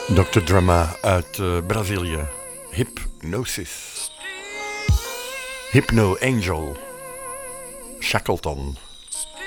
Dr. Drama uit Brazilië. Hypnosis. Hypno Angel. Shackleton.